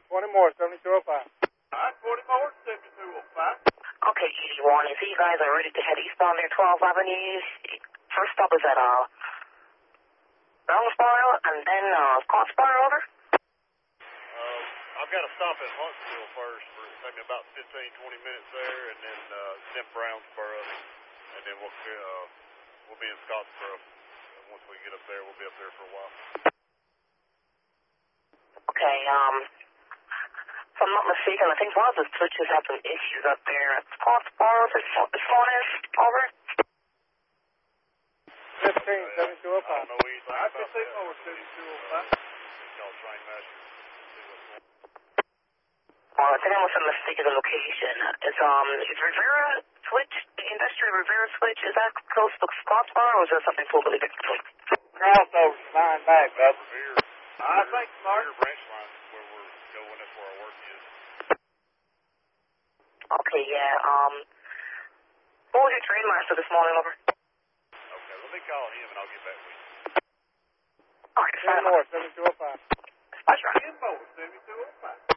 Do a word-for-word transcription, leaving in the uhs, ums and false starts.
twenty more, seventy-two oh five. All right, twenty more, seventy-two oh five. Okay, eighty-one. I see you guys are ready to head eastbound there, twelve Avenue. First stop is at uh, Brownsboro and then uh, Scottsboro, over. Uh, I've got to stop at Huntsville first for maybe about fifteen, twenty minutes there, and then uh, then Brownsboro, and then we'll uh, we'll be in Scottsboro. Once we get up there, we'll be up there for a while. Okay, um, if I'm not mistaken, I think one of the switches have some issues up there at Scottsboro this, this morning, over. fifteen, seventy-two oh five. I don't know anything about that. fifteen more, seventy-two oh five. Call Train Master. Well, I think I must have mistaken the location. Is, um, is Rivera Switch, the Industrial Rivera Switch, is that close to Scottsboro, or is there something totally different? Crossover, flying back, brother. Revere. I think Revere branch line is where we're going. That's where our work is. Okay, yeah, um, what was your train master this morning, over? Okay, let me call him and I'll get back with you. Okay, ten more, seventy-two oh five. That's right. ten more, seventy-two oh five.